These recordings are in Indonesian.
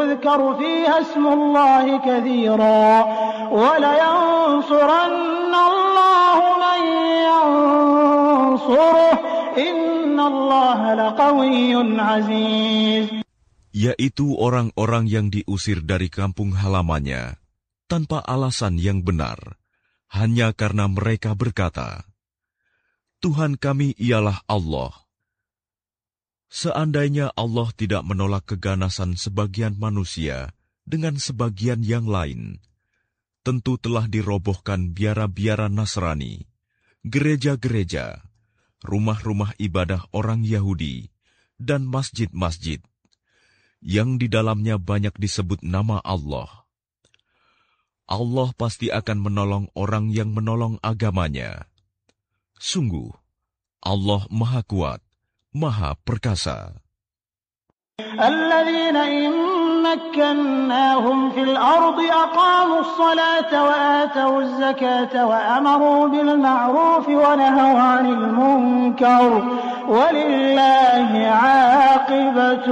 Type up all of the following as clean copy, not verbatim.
يذكر فيها اسم الله كثيرا ولينصرن الله من ينصره إن الله لقوي عزيز. Yaitu orang-orang yang diusir dari kampung halamannya tanpa alasan yang benar, hanya karena mereka berkata, Tuhan kami ialah Allah. Seandainya Allah tidak menolak keganasan sebagian manusia dengan sebagian yang lain, tentu telah dirobohkan biara-biara Nasrani, gereja-gereja, rumah-rumah ibadah orang Yahudi, dan masjid-masjid, yang di dalamnya banyak disebut nama Allah. Allah pasti akan menolong orang yang menolong agamanya. Sungguh, Allah Maha Kuat, Maha Perkasa. الذين إن مكناهم في الأرض أقاموا الصلاة وآتوا الزكاة وأمروا بالمعروف ونهوا عن المنكر ولله عاقبة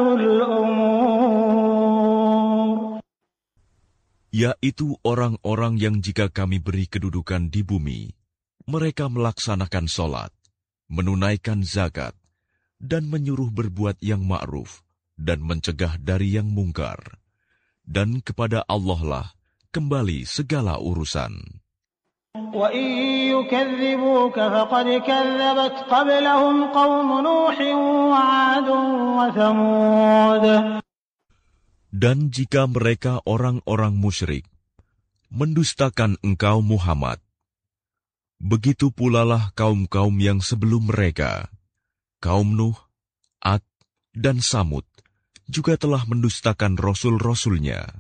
الأمور. Yaitu orang-orang yang jika kami beri kedudukan di bumi, mereka melaksanakan sholat, menunaikan zakat, dan menyuruh berbuat yang ma'ruf, dan mencegah dari yang mungkar. Dan kepada Allah lah kembali segala urusan. وَإِن يُكَذِّبُوكَ فَقَدْ كَذَّبَتْ قَبْلَهُمْ قَوْمُ نُوحٍ وَعَادٌ وَثَمُودَ. Dan jika mereka orang-orang musyrik mendustakan engkau Muhammad, begitu pula lah kaum-kaum yang sebelum mereka, kaum Nuh, Ad, dan Samud, juga telah mendustakan rasul-rasulnya.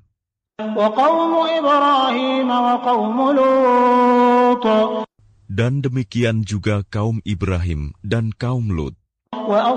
Dan demikian juga kaum Ibrahim dan kaum Lut.